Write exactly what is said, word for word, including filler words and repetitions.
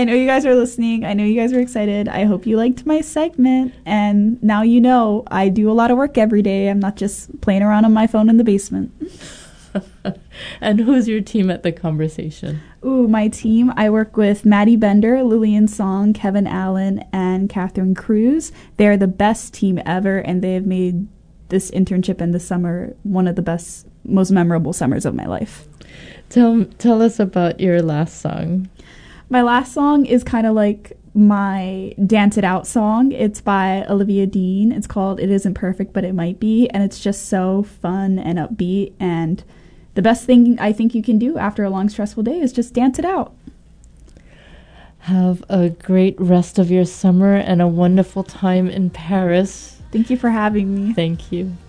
I know you guys are listening. I know you guys are excited. I hope you liked my segment. And now you know I do a lot of work every day. I'm not just playing around on my phone in the basement. And who's your team at The Conversation? Ooh, my team. I work with Maddie Bender, Lillian Song, Kevin Allen, and Catherine Cruz. They're the best team ever, and they have made this internship in the summer one of the best, most memorable summers of my life. Tell tell us about your last song. My last song is kind of like my Dance It Out song. It's by Olivia Dean. It's called It Isn't Perfect, But It Might Be, and it's just so fun and upbeat, and the best thing I think you can do after a long, stressful day is just dance it out. Have a great rest of your summer and a wonderful time in Paris. Thank you for having me. Thank you.